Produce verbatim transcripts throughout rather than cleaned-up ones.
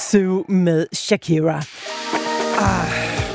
Sue med Shakira. Ah,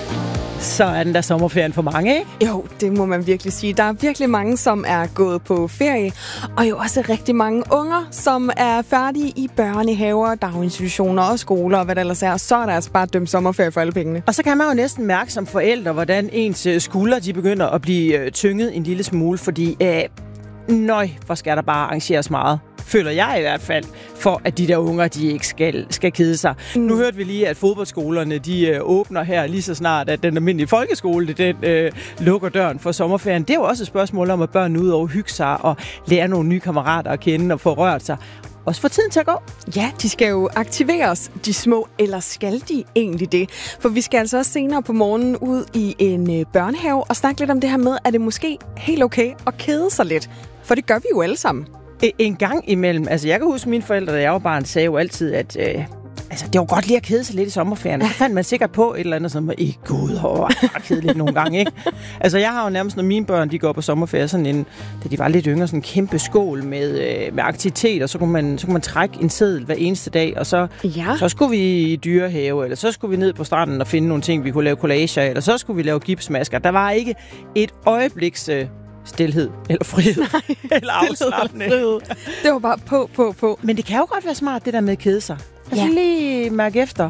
så er den der sommerferien for mange, ikke? Jo, det må man virkelig sige. Der er virkelig mange, som er gået på ferie, og jo også rigtig mange unger, som er færdige i børnehaver, daginstitutioner og skoler og hvad der ellers er. Og så er der altså bare dømt sommerferie for alle pengene. Og så kan man jo næsten mærke som forældre, hvordan ens skuldre de begynder at blive tynget en lille smule, fordi øh, nøj, hvor skal der bare arrangeres meget. Føler jeg i hvert fald, for at de der unger, de ikke skal, skal kede sig. Mm. Nu hørte vi lige, at fodboldskolerne, de øh, åbner her lige så snart, at den almindelige folkeskole, den øh, lukker døren for sommerferien. Det er jo også et spørgsmål om, at børnene ud over hygge sig og lære nogle nye kammerater at kende og få rørt sig. Også få tiden til at gå. Ja, de skal jo aktiveres, de små, eller skal de egentlig det? For vi skal altså også senere på morgenen ud i en øh, børnehave og snakke lidt om det her med, at det måske helt okay at kede sig lidt. For det gør vi jo alle sammen. En gang imellem, altså jeg kan huske mine forældre, da jeg var barn, sagde jo altid, at øh, altså, det var godt lige at kede sig lidt i sommerferien. Så fandt man sikkert på et eller andet, som var ikke gud og kedeligt nogle gange, ikke? Altså jeg har jo nærmest, når mine børn de går på sommerferie, sådan en, da de var lidt yngre, sådan en kæmpe skål med, øh, med aktiviteter, så kunne, man, så kunne man trække en seddel hver eneste dag, og så, ja. så skulle vi i dyrehave, eller så skulle vi ned på stranden og finde nogle ting, vi kunne lave collager, eller så skulle vi lave gipsmasker. Der var ikke et øjebliks øh, stilhed eller frihed. Nej, eller afslappende. Eller det var bare på, på, på. Men det kan jo godt være smart, det der med at kede sig. Altså ja. lige mærke efter.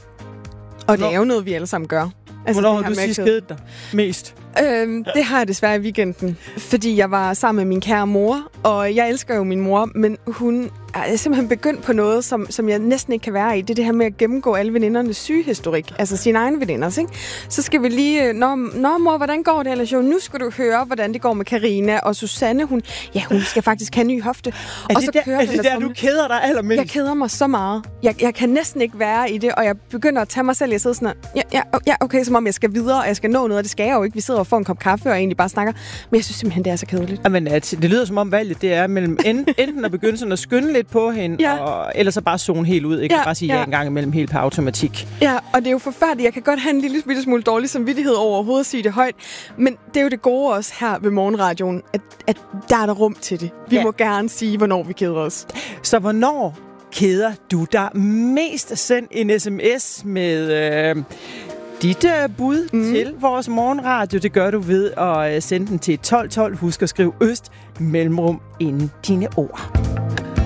Og det er jo noget, vi alle sammen gør. Altså, hvornår har du sidst kedet dig mest? Øhm, det har jeg desværre i weekenden, fordi jeg var sammen med min kære mor, og jeg elsker jo min mor, men hun er simpelthen begyndt på noget, som, som jeg næsten ikke kan være i. Det er det her med at gennemgå alle venindernes sygehistorik, altså sine egne veninders, ikke? Så skal vi lige, nå, nå mor, hvordan går det ellers? Jo, nu skal du høre, hvordan det går med Karina og Susanne. Hun, ja, hun skal faktisk have en ny hofte. Er og det så der, kører er det der du keder dig allermest? Jeg keder mig så meget. Jeg, jeg kan næsten ikke være i det, og jeg begynder at tage mig selv. Jeg sidder sådan, ja, ja, ja, okay, som om jeg skal videre, og jeg skal nå noget, og det skal jeg jo ikke. Vi sidder og får en kop kaffe og egentlig bare snakker. Men jeg synes simpelthen, det er så kedeligt. Jamen, det lyder som om valget, det er mellem enten at begynde sådan at skynde lidt på hende, ja. og, eller så bare zone helt ud. Ikke ja, bare sige ja. ja en gang imellem helt per automatik. Ja, og det er jo forfærdeligt. Jeg kan godt have en lille smule, smule dårlig samvittighed over overhovedet at sige det højt. Men det er jo det gode også her ved morgenradioen, at, at der er der rum til det. Vi ja. må gerne sige, hvornår vi keder os. Så hvornår keder du dig mest? Send en sms med øh, dit øh, bud mm. til vores morgenradio. Det gør du ved at øh, sende den til tolv tolv. Husk at skrive øst mellemrum inden dine ord.